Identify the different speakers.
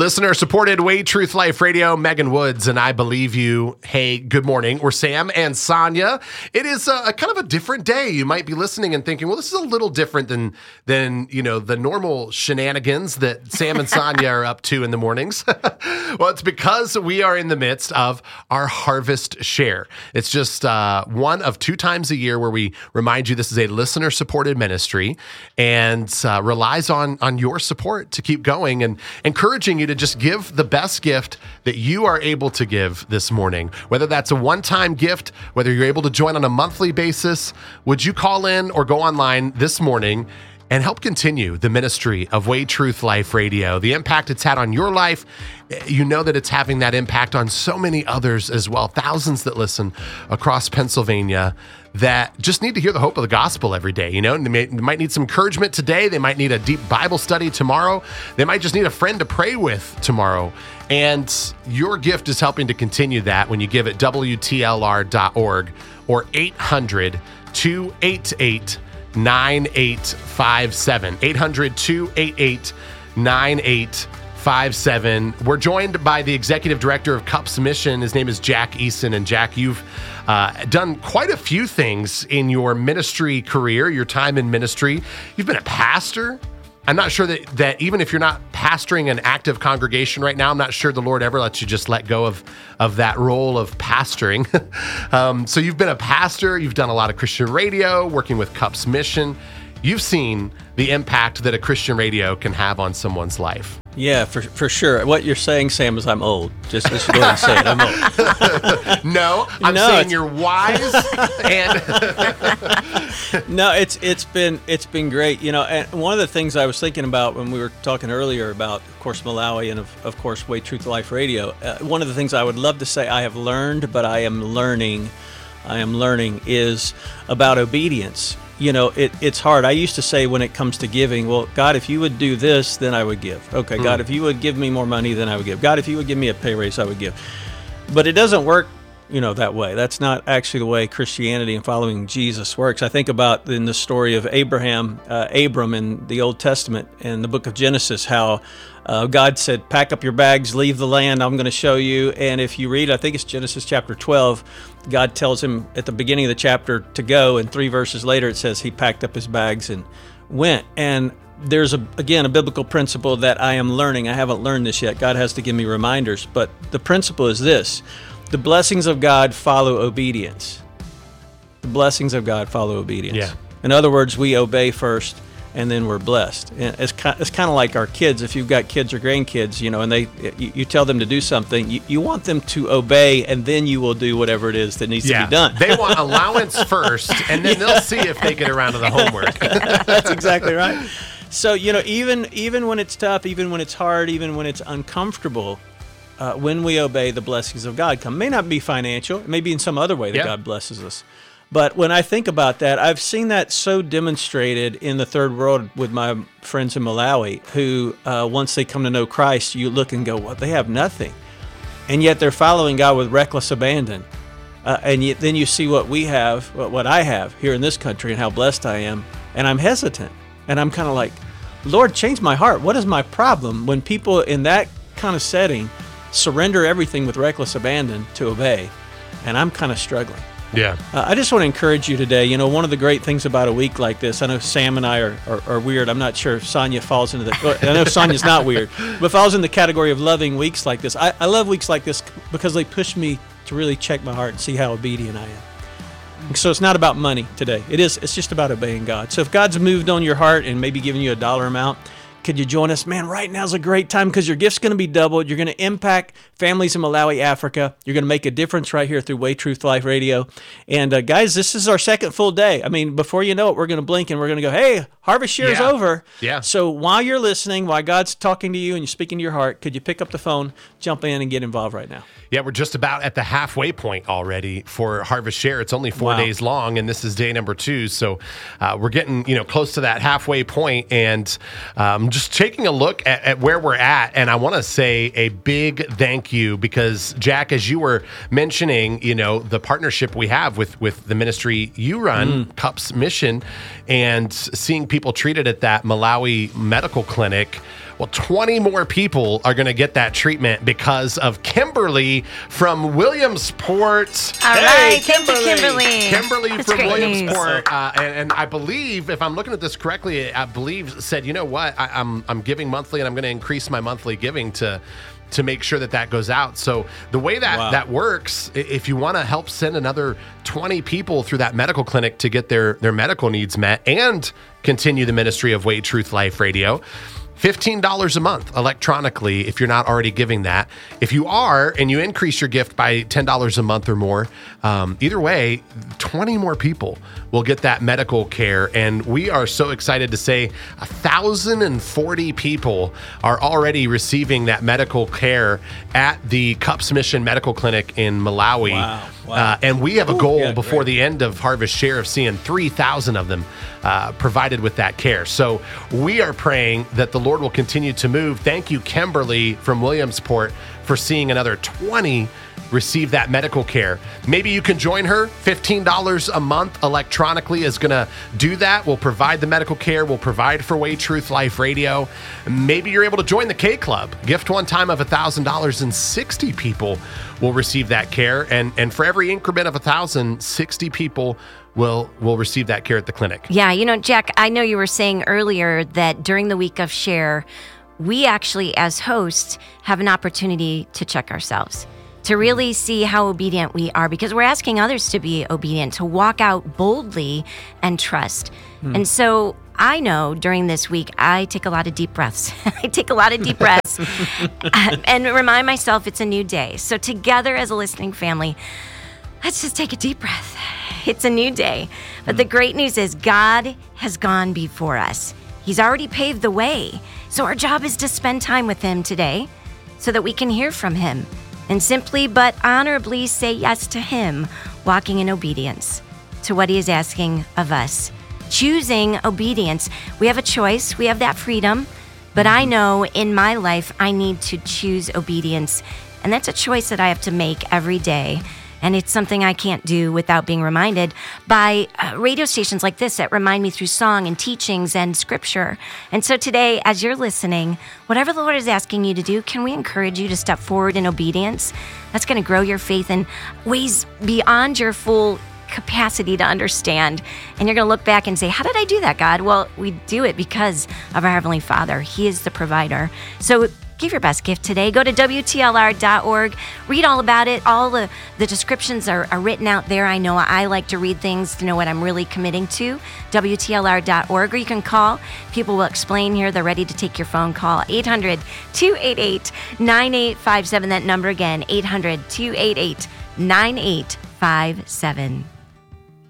Speaker 1: Listener-supported Way Truth Life Radio, Megan Woods, and I believe you. Hey, good morning. We're Sam and Sonia. It is a kind of a different day. You might be listening and thinking, well, this is a little different than the normal shenanigans that Sam and Sonia are up to in the mornings. Well, it's because we are in the midst of our Harvest Share. It's just one of 2 times a year where we remind you this is a listener-supported ministry and relies on your support to keep going and encouraging you to just give the best gift that you are able to give this morning. Whether that's a one-time gift, whether you're able to join on a monthly basis, would you call in or go online this morning and help continue the ministry of Way Truth Life Radio? The impact it's had on your life, you know that it's having that impact on so many others as well. Thousands that listen across Pennsylvania that just need to hear the hope of the gospel every day. You know, and they might need some encouragement today. They might need a deep Bible study tomorrow. They might just need a friend to pray with tomorrow. And your gift is helping to continue that when you give at WTLR.org or 800-288-9857. 800-288-9857. We're joined by the executive director of Cups Mission. His name is Jack Eason. And Jack, you've done quite a few things in your ministry career, your time in ministry. You've been a pastor. I'm not sure that even if you're not pastoring an active congregation right now, I'm not sure the Lord ever lets you just let go of that role of pastoring. So you've been a pastor. You've done a lot of Christian radio, working with Cups Mission. You've seen the impact that a Christian radio can have on someone's life.
Speaker 2: Yeah, for sure. What you're saying, Sam, is I'm old. Just go ahead and say it. I'm old.
Speaker 1: No, I'm saying you're wise. And
Speaker 2: No, it's been great. You know, and one of the things I was thinking about when we were talking earlier about, of course, Malawi and of course, Way Truth Life Radio. One of the things I would love to say I have learned, but I am learning is about obedience. You know, it's hard. I used to say when it comes to giving, well, God, if you would do this, then I would give. Okay, God, if you would give me more money, then I would give. God, if you would give me a pay raise, I would give. But it doesn't work, that way. That's not actually the way Christianity and following Jesus works. I think about in the story of Abram in the Old Testament, in the book of Genesis, how God said, pack up your bags, leave the land, I'm going to show you. And if you read, I think it's Genesis chapter 12, God tells him at the beginning of the chapter to go, and 3 verses later it says he packed up his bags and went. And there's, again, a biblical principle that I am learning. I haven't learned this yet. God has to give me reminders. But the principle is this: the blessings of God follow obedience. The blessings of God follow obedience.
Speaker 1: Yeah.
Speaker 2: In other words, we obey first, and then we're blessed. And it's kind of like our kids. If you've got kids or grandkids, and you tell them to do something, you want them to obey, and then you will do whatever it is that needs to be done.
Speaker 1: They want allowance first, and then they'll see if they get around to the homework.
Speaker 2: That's exactly right. So, even when it's tough, even when it's hard, even when it's uncomfortable, when we obey, the blessings of God come. It may not be financial. It may be in some other way that God blesses us. But when I think about that, I've seen that so demonstrated in the third world with my friends in Malawi, who once they come to know Christ, you look and go, well, they have nothing. And yet they're following God with reckless abandon. And yet, then you see what we have, what I have here in this country and how blessed I am. And I'm hesitant. And I'm kind of like, Lord, change my heart. What is my problem when people in that kind of setting surrender everything with reckless abandon to obey? And I'm kind of struggling.
Speaker 1: Yeah.
Speaker 2: I just want to encourage you today. One of the great things about a week like this, I know Sam and I are weird. I'm not sure if Sonia falls into I know Sonia's not weird, but falls in the category of loving weeks like this. I love weeks like this because they push me to really check my heart and see how obedient I am. So it's not about money today. It's just about obeying God. So if God's moved on your heart and maybe giving you a dollar amount, could you join us? Man, right now's a great time because your gift's going to be doubled. You're going to impact families in Malawi, Africa. You're going to make a difference right here through Way Truth Life Radio. And guys, this is our second full day. I mean, before you know it, we're going to blink and we're going to go, hey, Harvest Share is over.
Speaker 1: Yeah.
Speaker 2: So while you're listening, while God's talking to you and you're speaking to your heart, could you pick up the phone, jump in, and get involved right now?
Speaker 1: Yeah, we're just about at the halfway point already for Harvest Share. It's only 4 days long, and this is day number 2. So we're getting close to that halfway point, and just taking a look at where we're at. And I want to say a big thank you because, Jack, as you were mentioning, the partnership we have with the ministry you run, Cups Mission, and seeing people treated at that Malawi medical clinic Well, 20 more people are going to get that treatment because of Kimberly from Williamsport.
Speaker 3: All right, thank you, Kimberly.
Speaker 1: Kimberly
Speaker 3: That's
Speaker 1: from
Speaker 3: great
Speaker 1: Williamsport, and I believe, if I'm looking at this correctly, I believe said, you know what, I'm giving monthly, and I'm going to increase my monthly giving to make sure that goes out. So the way that works, if you want to help send another 20 people through that medical clinic to get their medical needs met and continue the ministry of Way Truth Life Radio, $15 a month electronically if you're not already giving that. If you are and you increase your gift by $10 a month or more, either way, 20 more people will get that medical care. And we are so excited to say 1,040 people are already receiving that medical care at the Cups Mission Medical Clinic in Malawi.
Speaker 2: Wow.
Speaker 1: And we have a goal before the end of Harvest Share of seeing 3,000 of them provided with that care. So we are praying that the Lord will continue to move. Thank you, Kimberly from Williamsport, for seeing another 20 receive that medical care. Maybe you can join her. $15 a month electronically is going to do that. We'll provide the medical care. We'll provide for Way Truth Life Radio. Maybe you're able to join the K Club. Gift one time of $1,000 and 60 people will receive that care. And for every increment of 1,000, 60 people will receive that care at the clinic.
Speaker 3: Yeah, Jack, I know you were saying earlier that during the week of Share, we actually, as hosts, have an opportunity to check ourselves, to really see how obedient we are, because we're asking others to be obedient, to walk out boldly and trust. And so I know during this week, I take a lot of deep breaths. And remind myself it's a new day. So together as a listening family, let's just take a deep breath. It's a new day. But the great news is God has gone before us. He's already paved the way. So our job is to spend time with him today so that we can hear from him and simply but honorably say yes to him, walking in obedience to what he is asking of us. Choosing obedience. We have a choice. We have that freedom. But I know in my life, I need to choose obedience. And that's a choice that I have to make every day. And it's something I can't do without being reminded by radio stations like this that remind me through song and teachings and scripture. And so today, as you're listening, whatever the Lord is asking you to do, can we encourage you to step forward in obedience? That's going to grow your faith in ways beyond your full capacity to understand. And you're going to look back and say, how did I do that, God? Well, we do it because of our Heavenly Father. He is the provider. So give your best gift today. Go to WTLR.org. Read all about it. All the descriptions are written out there. I know I like to read things to know what I'm really committing to. WTLR.org. Or you can call. People will explain here. They're ready to take your phone call. 800-288-9857. That number again, 800-288-9857.